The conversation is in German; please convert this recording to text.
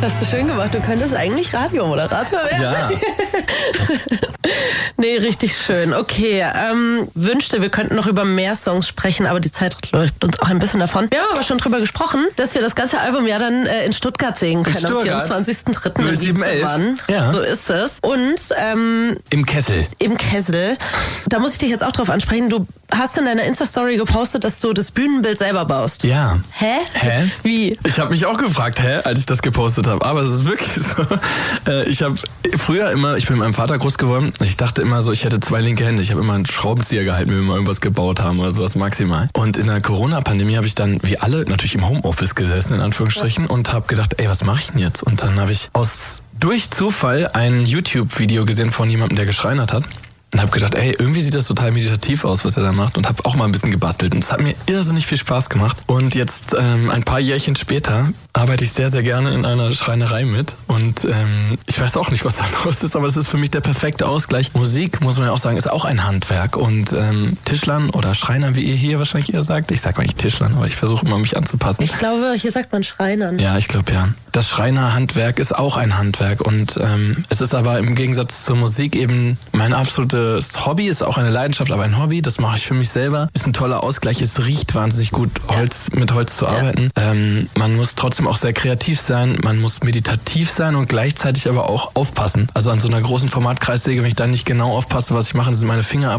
Hast du schön gemacht. Du könntest eigentlich Radiomoderator werden. Ja. Nee, richtig schön. Okay, wünschte, wir könnten noch über mehr Songs sprechen, aber die Zeit läuft uns auch ein bisschen davon. Wir haben aber schon drüber gesprochen, dass wir das ganze Album ja dann in Stuttgart sehen können. Am 24.03. im Wietzemann. Ja. So ist es. Und im Kessel. Im Kessel. Da muss ich dich jetzt auch drauf ansprechen. Du hast in deiner Insta-Story gepostet, dass du das Bühnenbild selber baust. Ja. Hä? Wie? Ich habe mich auch gefragt, als ich das gepostet habe. Aber es ist wirklich so. Ich habe früher immer, ich bin mit meinem Vater groß geworden, ich dachte immer so, ich hätte 2 linke Hände. Ich habe immer einen Schraubenzieher gehalten, wenn wir mal irgendwas gebaut haben oder sowas maximal. Und in der Corona-Pandemie habe ich dann, wie alle, natürlich im Homeoffice gesessen, in Anführungsstrichen, und habe gedacht, was mache ich denn jetzt? Und dann habe ich durch Zufall ein YouTube-Video gesehen von jemandem, der geschreinert hat. Und habe gedacht, irgendwie sieht das total meditativ aus, was er da macht. Und habe auch mal ein bisschen gebastelt. Und es hat mir irrsinnig viel Spaß gemacht. Und jetzt, ein paar Jährchen später, arbeite ich sehr, sehr gerne in einer Schreinerei mit. Und ich weiß auch nicht, was da los ist, aber es ist für mich der perfekte Ausgleich. Musik, muss man ja auch sagen, ist auch ein Handwerk. Und Tischlern oder Schreinern, wie ihr hier wahrscheinlich eher sagt. Ich sage mal nicht Tischlern, aber ich versuche immer, mich anzupassen. Ich glaube, hier sagt man Schreinern. Ja, ich glaube, ja. Das Schreinerhandwerk ist auch ein Handwerk. Und es ist aber im Gegensatz zur Musik eben mein absolutes Hobby, ist auch eine Leidenschaft, aber ein Hobby, das mache ich für mich selber. Ist ein toller Ausgleich, es riecht wahnsinnig gut, mit Holz zu arbeiten. Man muss trotzdem auch sehr kreativ sein, man muss meditativ sein und gleichzeitig aber auch aufpassen. Also an so einer großen Formatkreissäge, wenn ich dann nicht genau aufpasse, was ich mache, sind meine Finger